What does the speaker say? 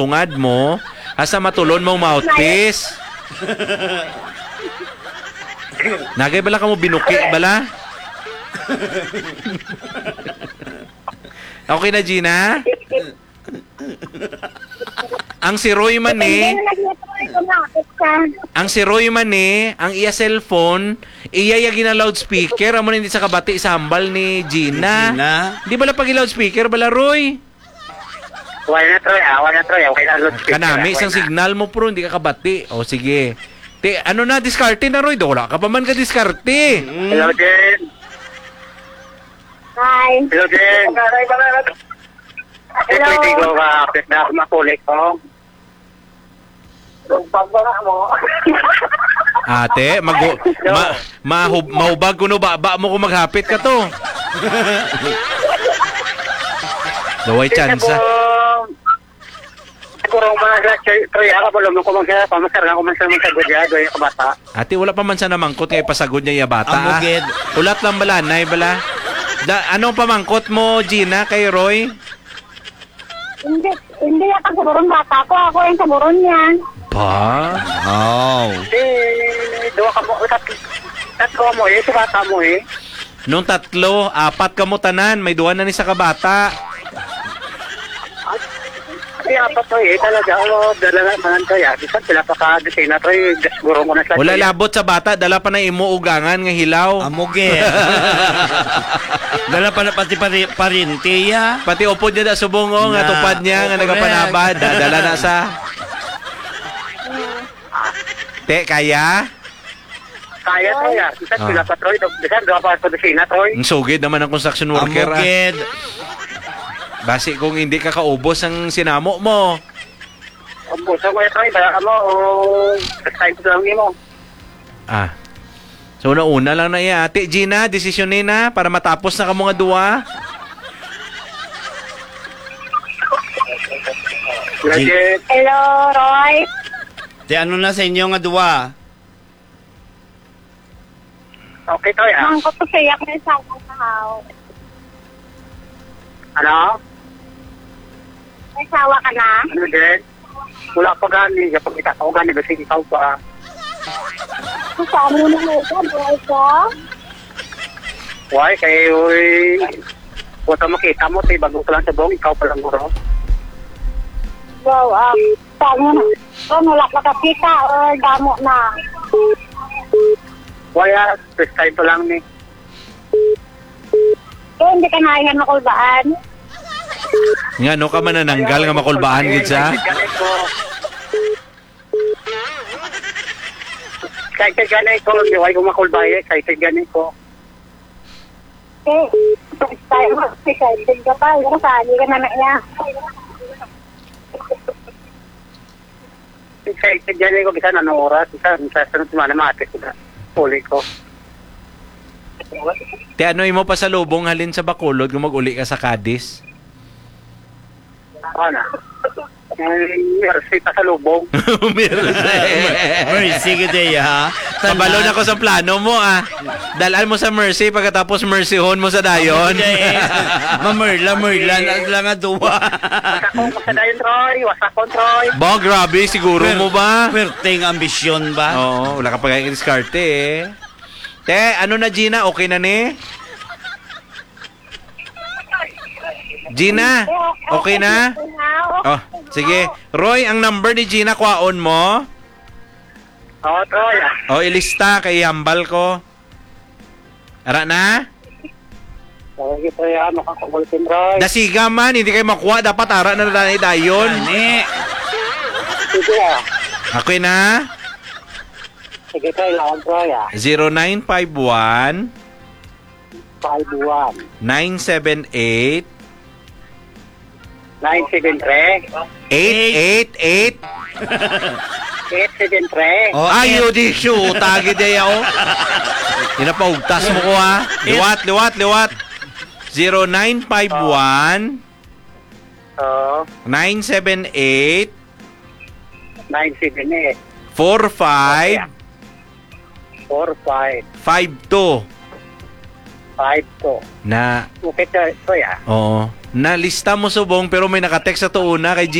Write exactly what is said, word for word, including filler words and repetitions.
tungad mo, asa matulon mong mouthpiece. Nagay bala ka mo binuki bala? Okay na, Gina? Ang si Roy man eh, ang si Roy man eh, ang iya cellphone, iya yagi na loudspeaker, amo hindi sa kabati sa hambal ni Gina. Gina? Di bala pag loudspeaker bala, Roy? Wala na Troy, ah, wala na Troy, okay na loudspeaker. Kanami, isang signal mo pro, hindi ka kabati. O sige. Te, ano na, diskarte na, Roy? Wala ka pa man ka diskarte. Hello, Jen. Hi. Hello, Jen. Hello. Ito, hindi ko ka-update na ako makulik ko. Pagbara mo. Ate, mag ma, mahub, mahubag ko no ba, ba mo ko maghapit ka to. Daway chance. Siguro mga Troy, ako pa lumang ko magkaya, pamasarang ko man sa mga sagod niya, doon yung kabata. Ate, wala pa man sa namangkot ngayon pasagod niya yung bata. Ang bugid. Ah. Ulat lang bala, nay bala. Da, anong pamangkot mo, Gina, kay Roy? Hindi, hindi yata kaburon bata ko. Ako yung kaburon niya. Ba? Oh. Eh, doon ka mo, tat- tatlo mo eh, sa bata mo eh. Nung tatlo, apat ka mo tanan, may duwan na ni sa kabata. Kasi apat to eh, talaga, o, dala na mangan to ya. Bisan sila pa ka-design na to eh, siguro ko na sa Wala labot sa bata, dala pa na imo ugangan nga hilaw. Amugid. Dala pa na pati pari, parintiya. Pati upod niya da subongo nga Na, tupad niya nga oh, nagapanabad, correct. dala na sa. Te, kaya? Kaya to ya. Bisan Ah. sila pa Troy, bisan doon pa ka-design na Troy. Ang sugid naman ang construction worker. Ah. Amugid. Basi kung hindi ka kaubos ang sinamo mo. Ang busa mo eh Troy, bala ka mo, o, time ko lang mo. Ah. So una-una lang na iya. Ate Gina, desisyonin na para matapos na ka mga duwa. Legit. Hello, Roy. Di ano na sa inyo nga duwa? Okay Troy ah. Ang kutusayak na sa akong kahaw. Ano? May sawa ka na? Ano din? Wala pa gani, kapag kita ko gani, kasi ikaw pa. Kung saan mo na ito, Roy ko? Why? Kaya uy, wala makita mo, tayo bago ko lang sa buong, ikaw pa lang bro. So, um, saan mo na? Kung wala ka kakita or damo na? Why ah, first time pa lang ni. Kung hindi ka nahingan makulbaan? Nga no ka man nananggal nga makulbaan gid sa. Kahit sa ganay ko, di why ko makulbaye, kahit sa ganay ko. Eh, tayo mo, excited ka pa. Yung sali ka na na niya. Kahit sa ganay ko, bisan anong oras, bisan sa sunod semana matis ko na. Uli ko. Te ano imo pa sa lubong halin sa Bacolod kung mag-uli ka sa Cadiz? Ano? Eh, mercy pa sa lubong. Mercy gid ha. Kabalo na ko sa plano mo ah. Dalan mo sa Mercy pagkatapos Mercyhon mo sa dayon. Mamerla, merla na lang nga duwa. Wasakong masadayon, Troy. Wasakong, Troy. Ba, grabe, siguro mo ba? Perting ambisyon ba? Oo, wala ka pa kayong diskarte eh. Te, ano na Gina? Okay na ni? Gina, okay na? Oh, sige. Roy, ang number ni Gina, kwaon mo. Oo, Troy. ah. O, ilista kay hambal ko. Ara na? Sige, Troy. ah, Makakakulitin, Troy. Dasiga man, hindi kayo makuha. Dapat ara na na dayon. Ani. Sige, ah. Okay na? Sige, Troy. Lawan, Troy. ah. zero nine five one five one nine seven eight nine seven three eight eight eight. eight seven three Oh, Ayo di shoot, tagi day ako. Inapaugtas mo ko ha. Liwat, liwat, liwat. zero nine five one Oo. nine seven eight nine seven eight four five four five five two. five two Na, Okay, Troy. Troy, ah. oo. Na lista mo subong pero may nakatext sa to una kay